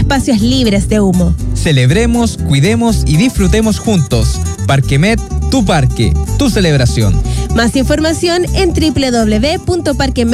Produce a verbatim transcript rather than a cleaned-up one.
espacios libres de humo. Celebremos, cuidemos y disfrutemos juntos. Parquemet, tu parque, tu celebración. Más información en doble u doble u doble u punto parquemet